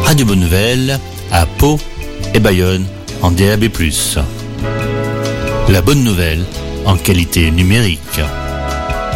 Radio Bonne Nouvelle à Pau et Bayonne en DAB+. La bonne nouvelle en qualité numérique.